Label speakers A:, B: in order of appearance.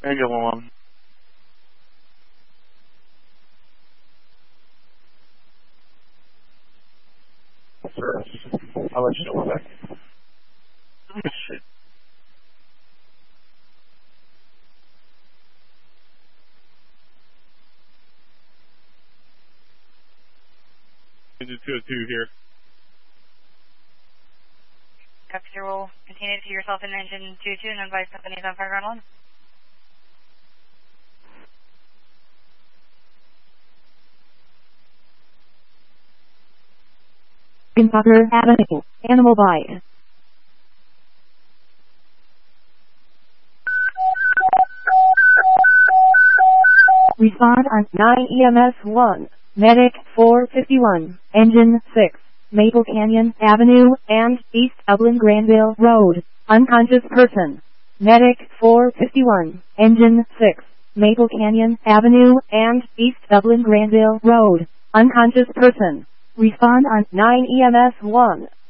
A: Angel 1.
B: Sure. I'll let you know when back.
A: Shit.
C: Engine 202 here.
D: Officer will continue to yourself in engine 22 and advise companies on fire ground 1.
E: Gunpowder Avenue, Animal Bite. Respond on 9 EMS 1, Medic 451, Engine 6, Maple Canyon Avenue and East Dublin Granville Road, unconscious person. Medic 451, Engine 6, Maple Canyon Avenue and East Dublin Granville Road, unconscious person. Respond on 9 EMS 1.